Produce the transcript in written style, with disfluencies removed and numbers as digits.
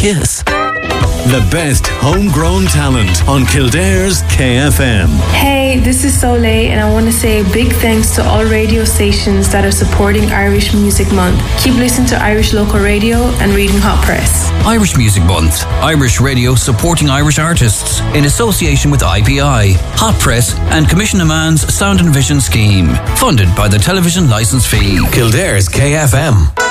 kiss. The best homegrown talent on Kildare's KFM. Hey, this is Soleil, and I want to say a big thanks to all radio stations that are supporting Irish Music Month. Keep listening to Irish local radio and reading Hot Press. Irish Music Month. Irish radio supporting Irish artists in association with IPI, Hot Press and Commission a Man's Sound and Vision Scheme. Funded by the Television Licence Fee. Kildare's KFM.